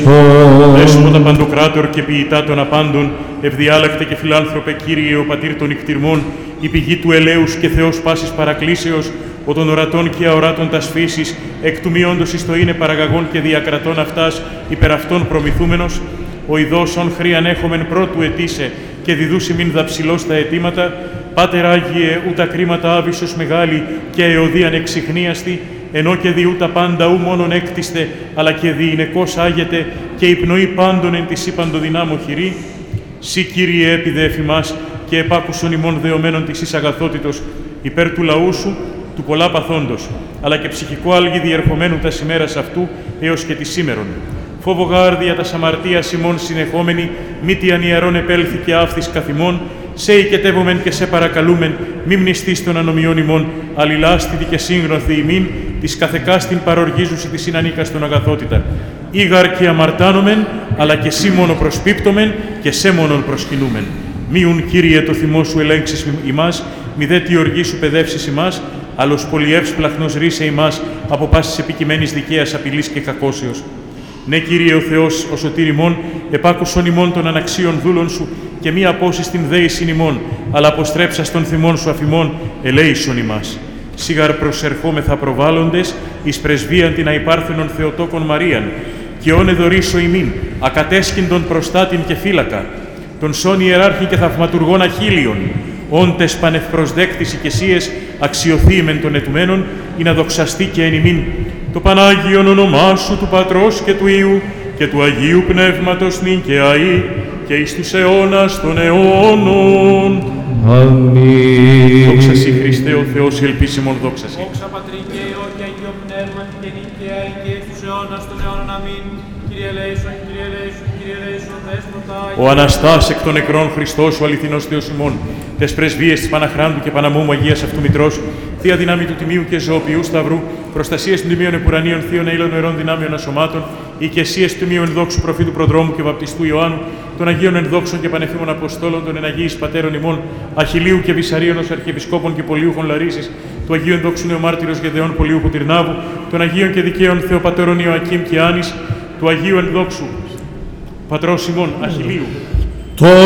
Δέσποτα παντοκράτορ και ποιητά των απάντων, ευδιάλεκτε και φιλάνθρωπε Κύριε, ο πατήρ των νυχτυρμών, η πηγή του ελέους και Θεός πάσης παρακλήσεως, ο των ορατών και αοράτων τας φύσης, εκ του μειόντος εις το είναι παραγαγών και διακρατών αυτάς, υπερ αυτών προμηθούμενος, ο ειδώσον χρίαν έχομεν πρώτου ετήσε και διδούσι μην δαψιλώς τα αιτήματα, Πάτερ Άγιε, ούτα κρίματα άβυσσος μεγάλη και αεωδίαν εξιχνίαστη, ενώ και δι' ούτα πάντα ου μόνον έκτιστε, αλλά και διηνεκώς άγεται και η πνοή πάντων εν της ύπαντο δυνάμω χειρή, σύ Κύριε έπιδε εφημάς και επάκουσον ημών δεωμένων της εις αγαθότητος, υπέρ του λαού σου, του πολλά παθόντος, αλλά και ψυχικό άλγη διερχομένου τας ημέρας αυτού έως και τη σήμερον. Φόβο γάρδια τας αμαρτίας ημών συνεχόμενη, μήτι ανιερών επέλθει και άφθης καθημών, σε οικετεύομεν και σε παρακαλούμεν, μη μνηστείς των ανομιών ημών, αλληλάστητη και σύγγνοθη ημίν, της καθεκάστην παροργίζουσι τη συνανίκαστον αγαθότητα. Ήγαρ και αμαρτάνομεν, αλλά και σύ μόνο προσπίπτομεν και σε μόνον προσκυνούμεν. Μίουν, Κύριε, το θυμό σου ελέγξεις ημάς, μη δε τη οργή σου παιδεύσεις ημάς, αλλος πολυεύσπλαχνος ρίσε ημάς από πάσης επικειμένης δικαίας απειλής και κακώσεως. Ναι, Κύριε ο Θεός, ο σωτήρ ημών, επάκουσον ημών των αναξίων δούλων σου και μη απώσεις την δέησιν ημών, αλλά αποστρέψας των θυμών σου αφημών, ελέησον ημάς. Σίγαρ προσερχόμεθα προβάλλοντες, εις πρεσβείαν την αϊπάρθενον Θεοτόκον Μαρίαν, και όν εδωρήσω ημίν, ακατέσκυντον προστάτην και φύλακα, τον σών ιεράρχη και θαυματουργών αχίλιων, όντες πανευπροσδέκτης οικεσίες, αξιοθύμεν των ετουμένων, ή να δοξαστεί και εν ημίν το Πανάγιον όνομά σου του Πατρός και του Υιού και του Αγίου Πνεύματος νυν και αεί και εις τους αιώνας των αιώνων. Αμήν. Δόξα σοι Χριστέ ο Θεός, η ελπίσιμον δόξα σοι. Δόξα Πατρί και Υιό και Αγίο Πνεύμα και νυν και αεί και εις τους αιώνας των αιώνων. Αμήν. Κύριε ελέησον, Κύριε ελέησον, Κύριε ελέησον, Δέσποτα. Ο Αναστάς εκ των νεκρών Χριστός, ο αληθινός Θεός ημών, τες πρεσβείες της Παναχράντου και Παναμόμου Αγίας αυτού Μητρός, Θεία δύναμη του Τιμίου και Ζωοποιού Σταυρού, προστασίες των τιμίων επουρανίων θείων αήλων νερών δυνάμεων ασωμάτων, οικεσίες του Τιμίου ενδόξου προφήτου Προδρόμου και Βαπτιστού Ιωάννου, των Αγίων ενδόξων και πανεφήμων Αποστόλων, των εναγίης Πατέρων ημών, Αχιλίου και Βυσαρίων ως Αρχιεπισκόπων και Πολιούχων Λαρίσης, του Αγίου ενδόξου Νεομάρτυρος Γεδεών Πολιούχου Τυρνάβου, των Αγίων και Δικαίων Θεοπατέρων Ιωακήμ και Άνης, του Αγίου ενδόξου Πατρός ημών Αχιλίου.